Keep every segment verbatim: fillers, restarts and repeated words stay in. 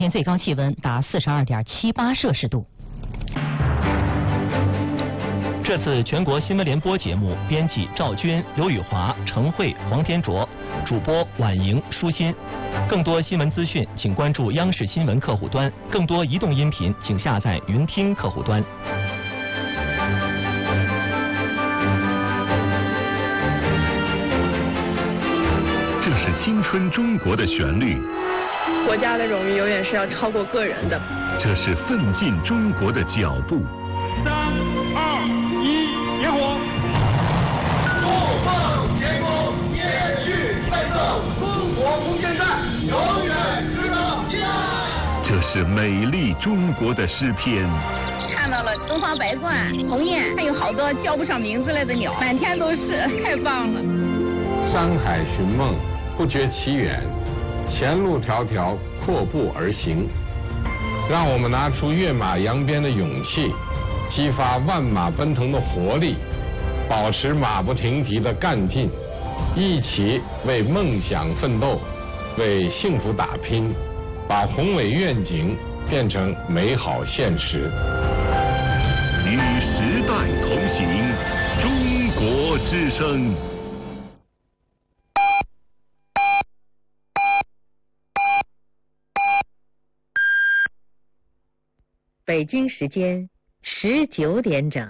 天最高气温达四十二点七八摄氏度。 这次全国新闻联播节目，编辑赵军、刘宇华、程慧、黄天卓，主播婉莹、舒心。更多新闻资讯，请关注央视新闻客户端；更多移动音频，请下载云听客户端。 这是青春中国的旋律。 国家的荣誉永远是要超过个人的。 这是奋进中国的脚步。 三二一，点火！ 怒放天空，延续奋斗，中国空间站永远值得信赖。 这是美丽中国的诗篇。 看到了东方白鹳、鸿雁，还有好多叫不上名字来的鸟，满天都是，太棒了。 山海寻梦，不觉其远，前路迢迢，阔步而行。让我们拿出跃马扬鞭的勇气，激发万马奔腾的活力，保持马不停蹄的干劲，一起为梦想奋斗，为幸福打拼，把宏伟愿景变成美好现实。 与时代同行，中国之声。 北京时间十九点整。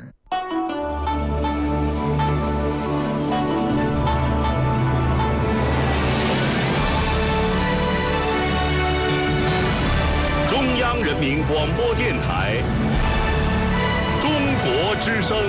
中央人民广播电台，中国之声。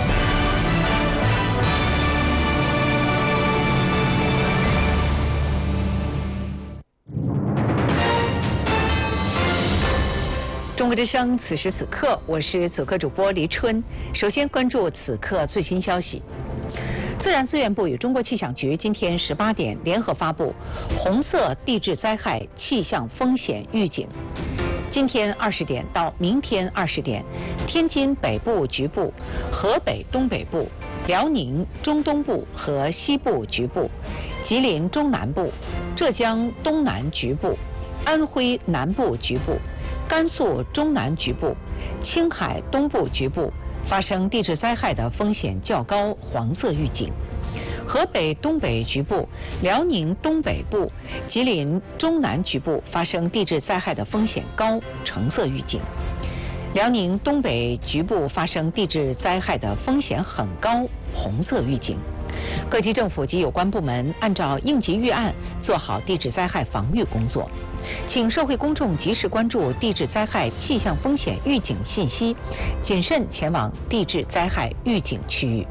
中国之声，此时此刻，我是此刻主播黎春。首先关注此刻最新消息。自然资源部与中国气象局今天十八点联合发布红色地质灾害气象风险预警。今天二十点到明天二十点，天津北部局部、河北东北部、辽宁中东部和西部局部、吉林中南部、浙江东南局部、安徽南部局部、甘肃中南局部、青海东部局部发生地质灾害的风险较高，黄色预警；河北东北局部、辽宁东北部、吉林中南局部发生地质灾害的风险高，橙色预警；辽宁东北局部发生地质灾害的风险很高，红色预警。各级政府及有关部门按照应急预案做好地质灾害防御工作，请社会公众及时关注地质灾害气象风险预警信息，谨慎前往地质灾害预警区域。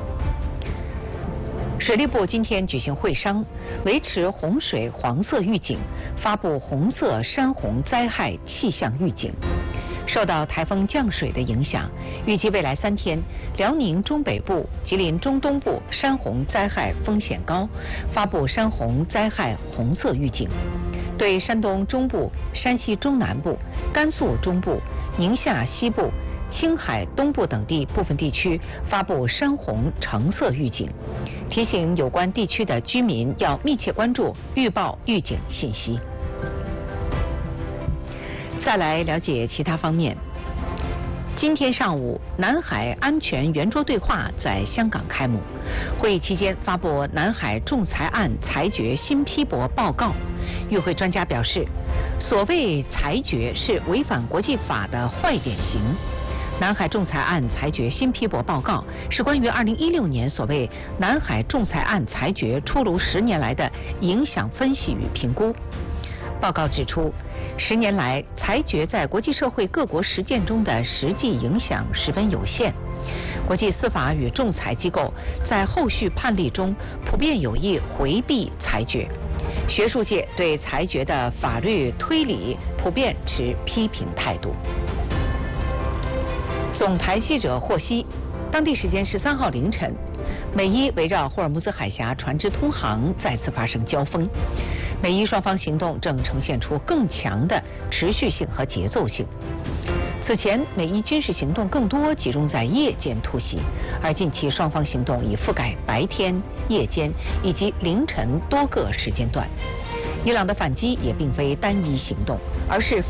水利部今天举行会商，维持洪水黄色预警，发布红色山洪灾害气象预警。受到台风降水的影响，预计未来三天，辽宁中北部、吉林中东部山洪灾害风险高，发布山洪灾害红色预警。对山东中部、山西中南部、甘肃中部、宁夏西部、青海东部等地部分地区发布山洪橙色预警，提醒有关地区的居民要密切关注预报预警信息。再来了解其他方面。今天上午，南海安全圆桌对话在香港开幕。会议期间发布南海仲裁案裁决新批驳报告。与会专家表示，所谓裁决是违反国际法的坏典型。南海仲裁案裁决新批驳报告是关于二零一六年所谓南海仲裁案裁决出炉十年来的影响分析与评估。报告指出，十年来裁决在国际社会各国实践中的实际影响十分有限。国际司法与仲裁机构在后续判例中普遍有意回避裁决，学术界对裁决的法律推理普遍持批评态度。总台记者获悉，当地时间十三号凌晨，美伊围绕霍尔木兹海峡船只通航再次发生交锋，美伊双方行动正呈现出更强的持续性和节奏性。此前，美伊军事行动更多集中在夜间突袭，而近期双方行动已覆盖白天、夜间以及凌晨多个时间段。 伊朗的反击也并非单一行动，而是